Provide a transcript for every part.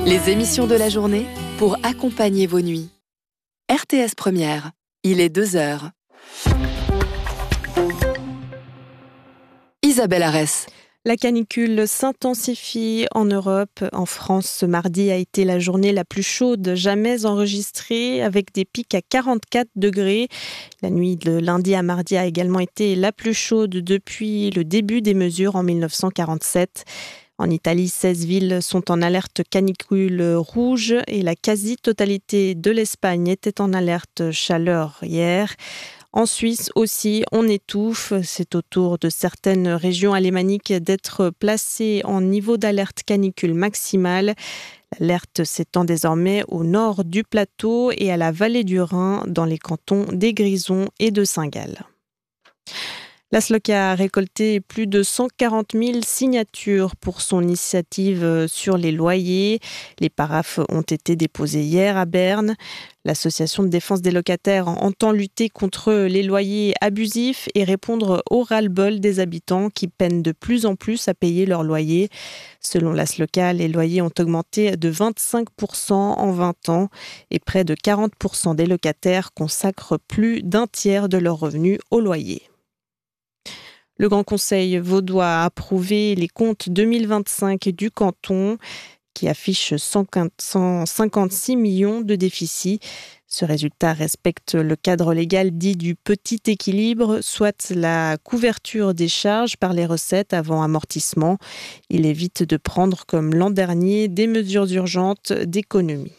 Les émissions de la journée pour accompagner vos nuits. RTS Première, il est 2h. Isabelle Arès. La canicule s'intensifie en Europe. En France, ce mardi a été la journée la plus chaude jamais enregistrée, avec des pics à 44 degrés. La nuit de lundi à mardi a également été la plus chaude depuis le début des mesures en 1947. En Italie, 16 villes sont en alerte canicule rouge et la quasi-totalité de l'Espagne était en alerte chaleur hier. En Suisse aussi, on étouffe. C'est au tour de certaines régions alémaniques d'être placées en niveau d'alerte canicule maximale. L'alerte s'étend désormais au nord du plateau et à la vallée du Rhin, dans les cantons des Grisons et de Saint-Gall. La SLOCA a récolté plus de 140 000 signatures pour son initiative sur les loyers. Les paraphes ont été déposés hier à Berne. L'Association de défense des locataires entend lutter contre les loyers abusifs et répondre au ras-le-bol des habitants qui peinent de plus en plus à payer leurs loyers. Selon la SLOCA, les loyers ont augmenté de 25% en 20 ans et près de 40% des locataires consacrent plus d'un tiers de leurs revenus au loyer. Le Grand Conseil vaudois a approuvé les comptes 2025 du canton qui affiche 156 millions de déficit. Ce résultat respecte le cadre légal dit du petit équilibre, soit la couverture des charges par les recettes avant amortissement. Il évite de prendre, comme l'an dernier, des mesures urgentes d'économie.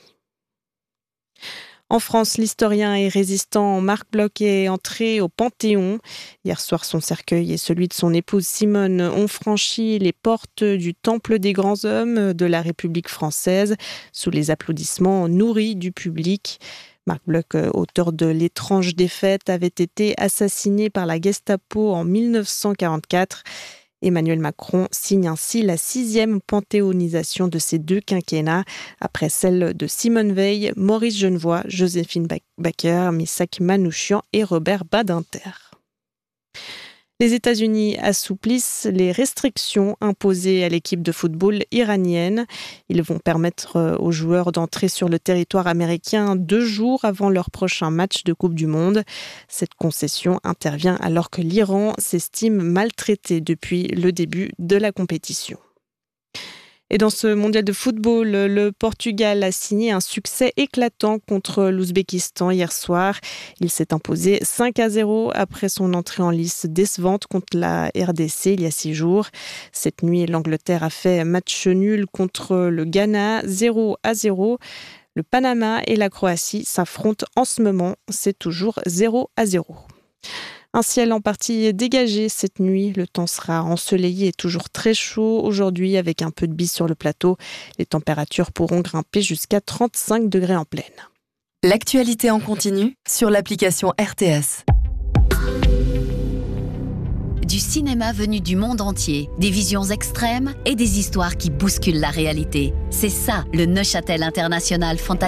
En France, l'historien et résistant Marc Bloch est entré au Panthéon. Hier soir, son cercueil et celui de son épouse Simone ont franchi les portes du Temple des grands hommes de la République française, sous les applaudissements nourris du public. Marc Bloch, auteur de L'étrange défaite, avait été assassiné par la Gestapo en 1944. Emmanuel Macron signe ainsi la 6e panthéonisation de ces deux quinquennats, après celle de Simone Veil, Maurice Genevoix, Joséphine Baker, Missak Manouchian et Robert Badinter. Les États-Unis assouplissent les restrictions imposées à l'équipe de football iranienne. Ils vont permettre aux joueurs d'entrer sur le territoire américain 2 jours avant leur prochain match de Coupe du Monde. Cette concession intervient alors que l'Iran s'estime maltraité depuis le début de la compétition. Et dans ce mondial de football, le Portugal a signé un succès éclatant contre l'Ouzbékistan hier soir. Il s'est imposé 5-0 après son entrée en lice décevante contre la RDC il y a 6 jours. Cette nuit, l'Angleterre a fait match nul contre le Ghana 0-0. Le Panama et la Croatie s'affrontent en ce moment. C'est toujours 0-0. Un ciel en partie dégagé cette nuit. Le temps sera ensoleillé et toujours très chaud aujourd'hui avec un peu de bise sur le plateau. Les températures pourront grimper jusqu'à 35 degrés en plaine. L'actualité en continu sur l'application RTS. Du cinéma venu du monde entier, des visions extrêmes et des histoires qui bousculent la réalité. C'est ça, le Neuchâtel International Fantasy.